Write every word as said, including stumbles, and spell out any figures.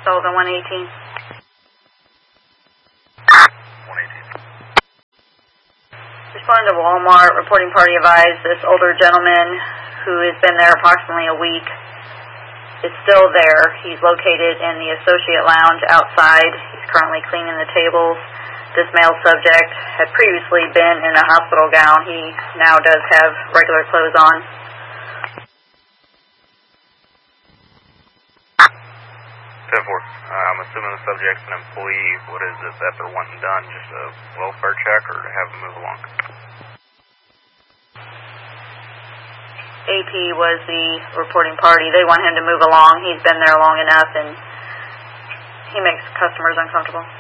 Sullivan one eighteen. one eighteen. Responding to Walmart, reporting party advised this older gentleman who has been there approximately a week is still there. He's located in the associate lounge outside. He's currently cleaning the tables. This male subject had previously been in a hospital gown. He now does have regular clothes on. ten four. Uh, I'm assuming the subject's an employee. What is this that they're wanting done? Just a welfare check or to have him move along? A P was the reporting party. They want him to move along. He's been there long enough and he makes customers uncomfortable.